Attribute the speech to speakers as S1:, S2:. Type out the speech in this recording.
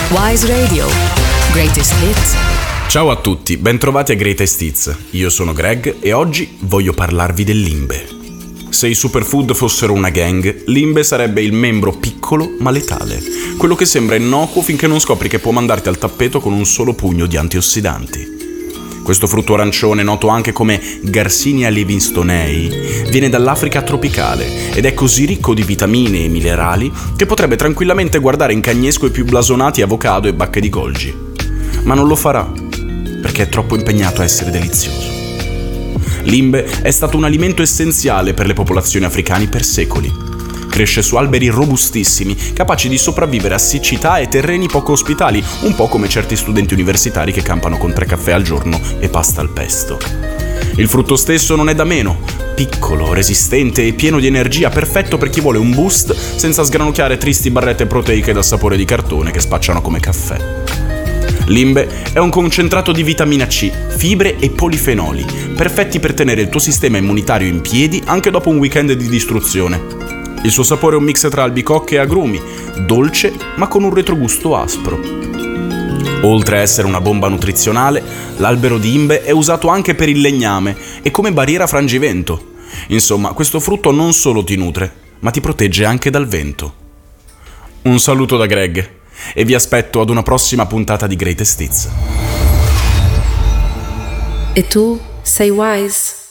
S1: Wise Radio. Greatest Hits.
S2: Ciao a tutti, bentrovati a Greatest Hits. Io sono Greg e oggi voglio parlarvi del limbe. Se i superfood fossero una gang, limbe sarebbe il membro piccolo ma letale. Quello che sembra innocuo finché non scopri che può mandarti al tappeto con un solo pugno di antiossidanti. Questo frutto arancione, noto anche come Garcinia livingstonei, viene dall'Africa tropicale ed è così ricco di vitamine e minerali che potrebbe tranquillamente guardare in cagnesco i più blasonati avocado e bacche di Golgi. Ma non lo farà, perché è troppo impegnato a essere delizioso. Limbe è stato un alimento essenziale per le popolazioni africane per secoli. Cresce su alberi robustissimi, capaci di sopravvivere a siccità e terreni poco ospitali, un po' come certi studenti universitari che campano con 3 caffè al giorno e pasta al pesto. Il frutto stesso non è da meno, piccolo, resistente e pieno di energia, perfetto per chi vuole un boost senza sgranocchiare tristi barrette proteiche dal sapore di cartone che spacciano come caffè. Limbe è un concentrato di vitamina C, fibre e polifenoli, perfetti per tenere il tuo sistema immunitario in piedi anche dopo un weekend di distruzione. Il suo sapore è un mix tra albicocche e agrumi, dolce ma con un retrogusto aspro. Oltre a essere una bomba nutrizionale, l'albero di Imbe è usato anche per il legname e come barriera frangivento. Insomma, questo frutto non solo ti nutre, ma ti protegge anche dal vento. Un saluto da Greg e vi aspetto ad una prossima puntata di Greatest Hits.
S1: E tu sei Wise?